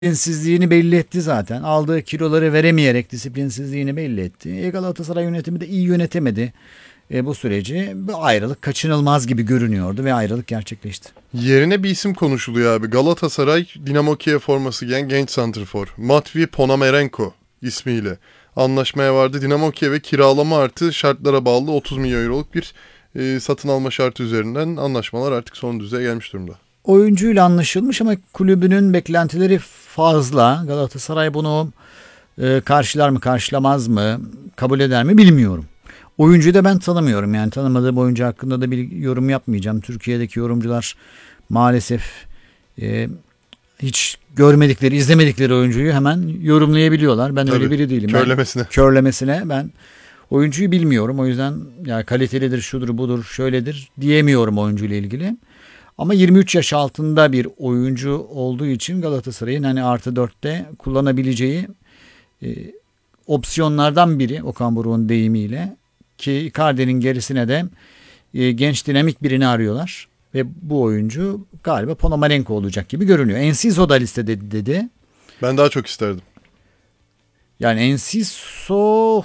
Disiplinsizliğini belli etti zaten. Aldığı kiloları veremeyerek disiplinsizliğini belli etti. Galatasaray yönetimi de iyi yönetemedi bu süreci. Bu ayrılık kaçınılmaz gibi görünüyordu ve ayrılık gerçekleşti. Yerine bir isim konuşuluyor abi. Galatasaray Dinamo Kiev forması giyen genç santrfor Matvey Ponomarenko ismiyle anlaşmaya vardı. Dinamo Kiev'e kiralama artı şartlara bağlı 30 milyon euroluk bir satın alma şartı üzerinden anlaşmalar artık son düzeye gelmiş durumda. Oyuncuyla anlaşılmış ama kulübünün beklentileri fazla. Galatasaray bunu karşılar mı karşılamaz mı kabul eder mi bilmiyorum. Oyuncuyu da ben tanımıyorum, yani tanımadığım oyuncu hakkında da bir yorum yapmayacağım. Türkiye'deki yorumcular maalesef hiç görmedikleri, izlemedikleri oyuncuyu hemen yorumlayabiliyorlar. Ben öyle biri değilim. Körlemesine ben oyuncuyu bilmiyorum. O yüzden ya kalitelidir, şudur budur, şöyledir diyemiyorum oyuncuyla ilgili. Ama 23 yaş altında bir oyuncu olduğu için Galatasaray'ın hani artı 4'te kullanabileceği opsiyonlardan biri, Okan Buruk'un deyimiyle, ki Icardi'nin gerisine de genç dinamik birini arıyorlar. Ve bu oyuncu galiba Ponomarenko olacak gibi görünüyor. Enciso da listede dedi. Ben daha çok isterdim. Yani Enciso,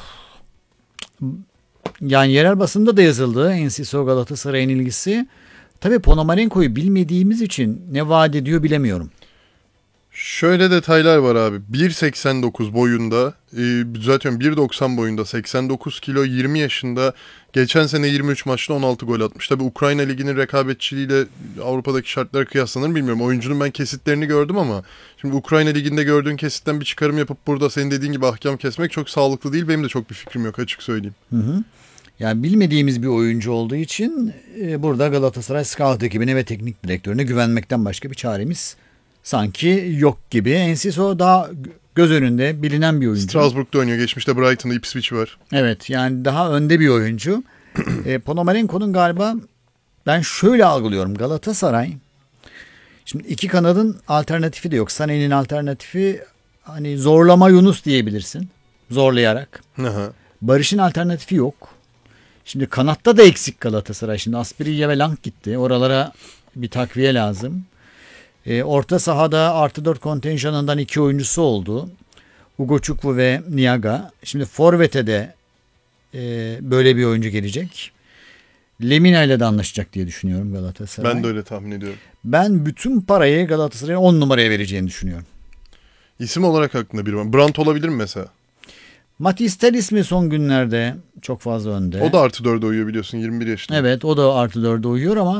yani yerel basında da yazıldı. Enciso Galatasaray'ın ilgisi. Tabii Ponomarenko'yu bilmediğimiz için ne vaat ediyor bilemiyorum. Şöyle detaylar var abi. 1.89 boyunda, düzeltiyorum 1.90 boyunda, 89 kilo, 20 yaşında. Geçen sene 23 maçta 16 gol atmış. Tabii Ukrayna Ligi'nin rekabetçiliğiyle Avrupa'daki şartlara kıyaslanır bilmiyorum. Oyuncunun ben kesitlerini gördüm ama şimdi Ukrayna Ligi'nde gördüğün kesitten bir çıkarım yapıp burada senin dediğin gibi ahkam kesmek çok sağlıklı değil. Benim de çok bir fikrim yok, açık söyleyeyim. Hı hı. Yani bilmediğimiz bir oyuncu olduğu için burada Galatasaray Scout ekibine ve teknik direktörüne güvenmekten başka bir çaremiz sanki yok gibi. Enciso daha göz önünde bilinen bir oyuncu. Strasbourg'da oynuyor. Geçmişte Brighton'da Ipswich var. Evet, yani daha önde bir oyuncu. Ponomarenko'nun galiba, ben şöyle algılıyorum, Galatasaray şimdi iki kanadın alternatifi de yok. Sané'nin alternatifi hani zorlama Yunus diyebilirsin. Zorlayarak. Aha. Barış'ın alternatifi yok. Şimdi kanatta da eksik Galatasaray. Şimdi Asprilla ve Lang gitti. Oralara bir takviye lazım. Orta sahada artı 4 kontenjanından 2 oyuncusu oldu. Ugochukwu ve Niaga. Şimdi forvete de böyle bir oyuncu gelecek. Lemina ile de anlaşacak diye düşünüyorum Galatasaray. Ben de öyle tahmin ediyorum. Ben bütün parayı Galatasaray'a 10 numaraya vereceğini düşünüyorum. İsim olarak aklında biri var. Brandt olabilir mi mesela? Matis Tel ismi son günlerde çok fazla önde. O da artı 4'e uyuyor biliyorsun, 21 yaşında. Evet, o da artı 4'e uyuyor ama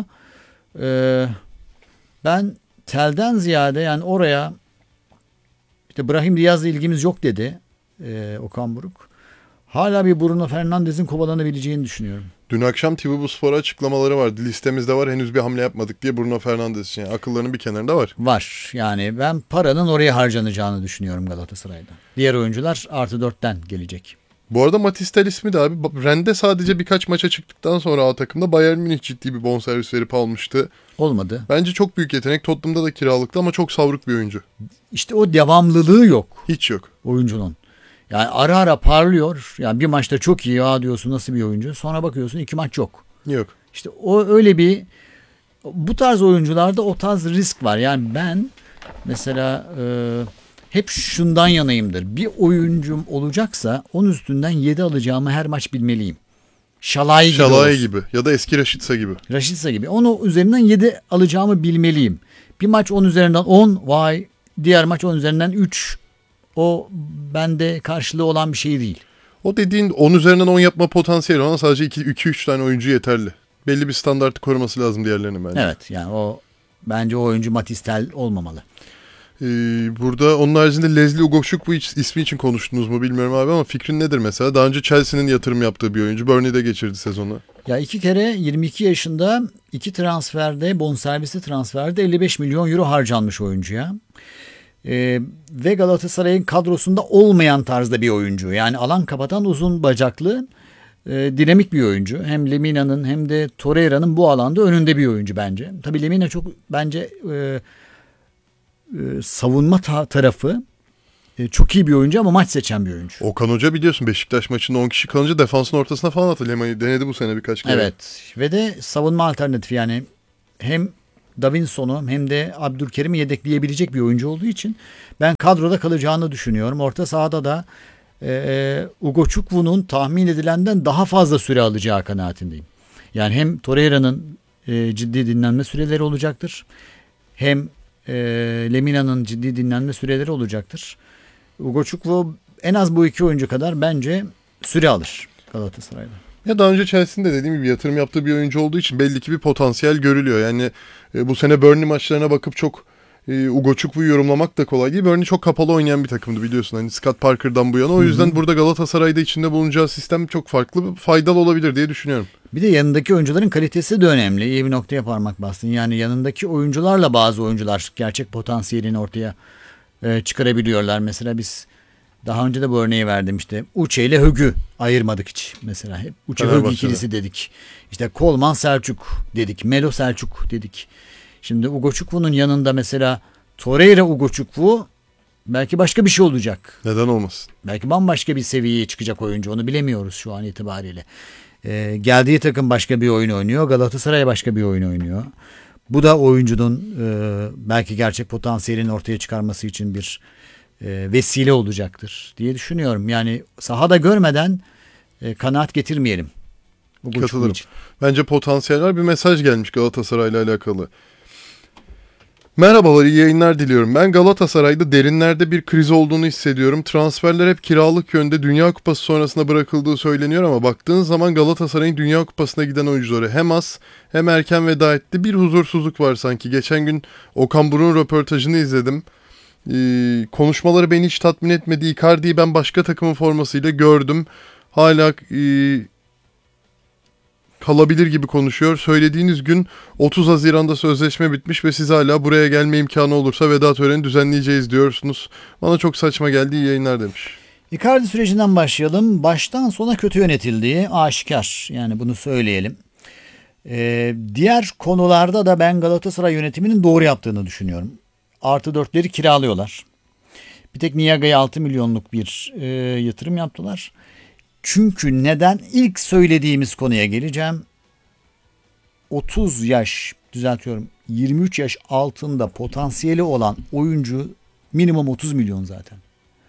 ben Tel'den ziyade yani oraya işte Brahim Diaz'la ilgimiz yok dedi Okan Buruk. Hala bir Bruno Fernandes'in kovalanabileceğini düşünüyorum. Dün akşam TV Spor'a açıklamaları vardı. Listemizde var, henüz bir hamle yapmadık diye Bruno Fernandes için. Yani akıllarının bir kenarında var. Var. Yani ben paranın oraya harcanacağını düşünüyorum Galatasaray'da. Diğer oyuncular artı 4'ten gelecek. Bu arada Matis Tel ismi de abi Rennes'de sadece birkaç maça çıktıktan sonra A takımda Bayern Münih ciddi bir bonservis verip almıştı. Olmadı. Bence çok büyük yetenek. Tottenham'da da kiralıktı ama çok savruk bir oyuncu. İşte o devamlılığı yok. Hiç yok. Oyuncunun. Yani ara ara parlıyor. Yani bir maçta çok iyi ya diyorsun, nasıl bir oyuncu. Sonra bakıyorsun 2 maç yok. Yok. İşte o öyle bir, bu tarz oyuncularda o tarz risk var. Yani ben mesela hep şundan yanayımdır. Bir oyuncum olacaksa onun üstünden 7 alacağımı her maç bilmeliyim. Şalay gibi ya da eski Raşitsa gibi. Raşitsa gibi. Onu üzerinden 7 alacağımı bilmeliyim. Bir maç 10 üzerinden 10, vay. Diğer maç 10 üzerinden 3. O bende karşılığı olan bir şey değil. O dediğin 10 üzerinden 10 yapma potansiyeli ona sadece 2-3 tane oyuncu yeterli. Belli bir standartı koruması lazım diğerlerinin bence. Evet, yani o bence o oyuncu Matis Tel olmamalı. Burada onun haricinde Leslie Ugochukwu ismi için konuştunuz mu bilmiyorum abi ama fikrin nedir mesela? Daha önce Chelsea'nin yatırım yaptığı bir oyuncu. Burnley'de geçirdi sezonu. Ya 2 kere 22 yaşında 2 transferde, bonservisi transferde 55 milyon euro harcanmış oyuncuya. Ve Galatasaray'ın kadrosunda olmayan tarzda bir oyuncu. Yani alan kapatan uzun bacaklı dinamik bir oyuncu. Hem Lemina'nın hem de Torreira'nın bu alanda önünde bir oyuncu bence. Tabii Lemina çok bence savunma tarafı çok iyi bir oyuncu ama maç seçen bir oyuncu. Okan Hoca biliyorsun Beşiktaş maçında 10 kişi kalınca defansın ortasına falan attı. Lemina'yı denedi bu sene birkaç kere. Evet ve de savunma alternatifi, yani hem Davinson'u hem de Abdülkerim'i yedekleyebilecek bir oyuncu olduğu için ben kadroda kalacağını düşünüyorum. Orta sahada da Ugochukwu'nun tahmin edilenden daha fazla süre alacağı kanaatindeyim. Yani hem Torreira'nın ciddi dinlenme süreleri olacaktır. Hem Lemina'nın ciddi dinlenme süreleri olacaktır. Ugochukwu en az bu iki oyuncu kadar bence süre alır Galatasaray'da. Ya daha önce Chelsea'nin de dediğim gibi yatırım yaptığı bir oyuncu olduğu için belli ki bir potansiyel görülüyor. Yani bu sene Burnley maçlarına bakıp çok Ugochukwu'yu yorumlamak da kolay değil. Burnley çok kapalı oynayan bir takımdı biliyorsun. Hani Scott Parker'dan bu yana. O yüzden burada Galatasaray'da içinde bulunacağı sistem çok farklı, faydalı olabilir diye düşünüyorum. Bir de yanındaki oyuncuların kalitesi de önemli. İyi bir noktaya parmak bastın. Yani yanındaki oyuncularla bazı oyuncular gerçek potansiyelini ortaya çıkarabiliyorlar. Mesela biz daha önce de bu örneği verdim işte. Uçe ile Hög'ü ayırmadık hiç. Mesela hep Uçe Hög ikilisi dedik. İşte Kolman Selçuk dedik. Melo Selçuk dedik. Şimdi Ugochukwu'nun yanında mesela Torreira Ugochukwu belki başka bir şey olacak. Neden olmasın? Belki bambaşka bir seviyeye çıkacak oyuncu. Onu bilemiyoruz şu an itibariyle. Geldiği takım başka bir oyun oynuyor. Galatasaray başka bir oyun oynuyor. Bu da oyuncunun belki gerçek potansiyelini ortaya çıkarması için bir vesile olacaktır diye düşünüyorum. Yani sahada görmeden kanaat getirmeyelim. Katılırım. Bence potansiyel var. Bir mesaj gelmiş Galatasaray'la alakalı. Merhabalar, iyi yayınlar diliyorum. Ben Galatasaray'da derinlerde bir kriz olduğunu hissediyorum. Transferler hep kiralık yönde, Dünya Kupası sonrasında bırakıldığı söyleniyor ama baktığın zaman Galatasaray'ın Dünya Kupası'na giden oyuncuları hem az hem erken veda etti. Bir huzursuzluk var sanki. Geçen gün Okan Buruk'un röportajını izledim. Konuşmaları beni hiç tatmin etmedi. Icardi'yi ben başka takımın formasıyla gördüm. Hala kalabilir gibi konuşuyor. Söylediğiniz gün 30 Haziran'da sözleşme bitmiş ve siz hala buraya gelme imkanı olursa veda töreni düzenleyeceğiz diyorsunuz. Bana çok saçma geldi. İyi yayınlar demiş. Icardi sürecinden başlayalım. Baştan sona kötü yönetildiği aşikar. Yani bunu söyleyelim. Diğer konularda da ben Galatasaray yönetiminin doğru yaptığını düşünüyorum. Artı 4'leri kiralıyorlar. Bir tek Niaga'ya 6 milyonluk bir yatırım yaptılar. Çünkü neden? İlk söylediğimiz konuya geleceğim. 30 yaş, düzeltiyorum, 23 yaş altında potansiyeli olan oyuncu minimum 30 milyon zaten.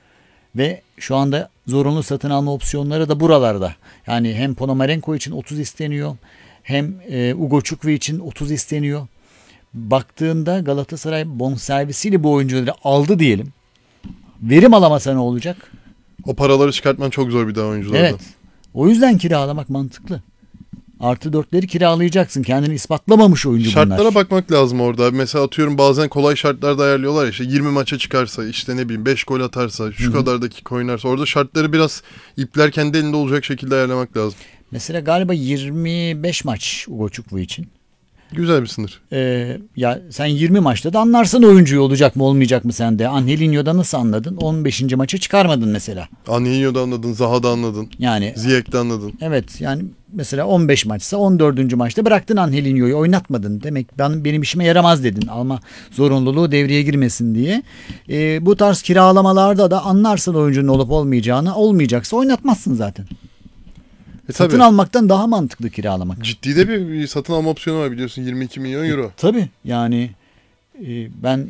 Ve şu anda zorunlu satın alma opsiyonları da buralarda. Yani hem Ponomarenko için 30 isteniyor, hem Ugochukwu için 30 isteniyor. Baktığında Galatasaray bonservisiyle bu oyuncuları aldı diyelim. Verim alamasa ne olacak? O paraları çıkartman çok zor bir daha oyunculardan. Evet. O yüzden kiralamak mantıklı. Artı 4'leri kiralayacaksın. Kendini ispatlamamış oyuncu bunlar. Şartlara bakmak lazım orada. Mesela atıyorum bazen kolay şartlarda ayarlıyorlar ya. İşte 20 maça çıkarsa, işte ne bileyim 5 gol atarsa, şu kadar dakika oynarsa. Orada şartları biraz ipler kendi elinde olacak şekilde ayarlamak lazım. Mesela galiba 25 maç Ugochukwu için. Güzel bir sınır. Ya sen 20 maçta da anlarsın oyuncuyu olacak mı olmayacak mı sende. Angelinho'da nasıl anladın? 15. maça çıkarmadın mesela. Angelinho'da anladın, Zaha'da anladın. Yani Ziyech'te anladın. evet, yani mesela 15 maçsa 14. maçta bıraktın Angelinho'yu, oynatmadın. Demek benim işime yaramaz dedin. Ama zorunluluğu devreye girmesin diye. Bu tarz kiralamalarda da anlarsın oyuncunun olup olmayacağını. Olmayacaksa oynatmazsın zaten. Satın tabii. almaktan daha mantıklı kiralamak. Ciddi de bir satın alma opsiyonu var biliyorsun, 22 milyon euro. Tabii yani ben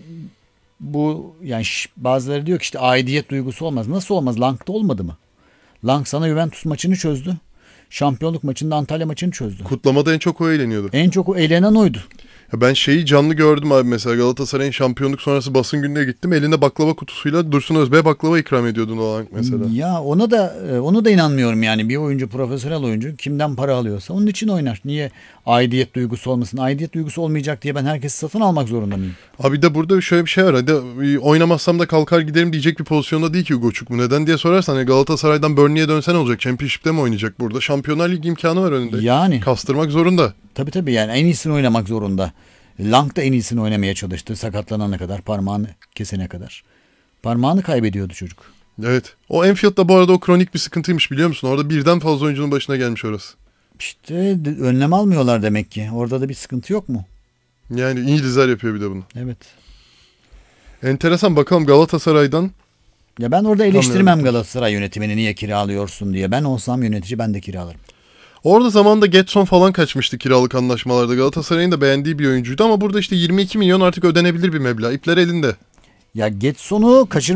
bu yani bazıları diyor ki işte aidiyet duygusu olmaz. Nasıl olmaz? Lang'da olmadı mı? Lang sana Juventus maçını çözdü. Şampiyonluk maçında Antalya maçını çözdü. Kutlamada en çok o eğleniyordu. En çok o eğlenen oydu. Ya ben şeyi canlı gördüm abi, mesela Galatasaray'ın şampiyonluk sonrası basın gününe gittim. Elinde baklava kutusuyla Dursun Özbek'e baklava ikram ediyordu o Lang mesela. Ya ona da inanmıyorum yani. Bir oyuncu, profesyonel oyuncu kimden para alıyorsa onun için oynar. Niye aidiyet duygusu olmasın? Aidiyet duygusu olmayacak diye ben herkesi satın almak zorunda mıyım? Abi de burada şöyle bir şey var. Hadi oynamazsam da kalkar giderim diyecek bir pozisyonda değil ki Ugochukwu. Neden diye sorarsan hani Galatasaray'dan Burnley'e dönsen olacak? Championship'te mi oynayacak burada? Şampiyonlar Ligi imkanı var önünde. Yani. Kastırmak zorunda. Tabii yani en iyisini oynamak zorunda. Lang da en iyisini oynamaya çalıştı sakatlanana kadar, parmağını kesene kadar. Parmağını kaybediyordu çocuk. Evet. O Enfield'da bu arada o kronik bir sıkıntıymış, biliyor musun? Orada birden fazla oyuncunun başına gelmiş orası. İşte önlem almıyorlar demek ki. Orada da bir sıkıntı yok mu? Yani İngilizler yapıyor bir de bunu. Evet. Enteresan, bakalım Galatasaray'dan. Ya ben orada eleştirmem Galatasaray yönetimini niye kiralıyorsun diye. Ben olsam yönetici ben de kiralarım. Orada zamanında Getson falan kaçmıştı kiralık anlaşmalarda. Galatasaray'ın da beğendiği bir oyuncuydu ama burada işte 22 milyon artık ödenebilir bir meblağ. İpler elinde. Ya Getson'u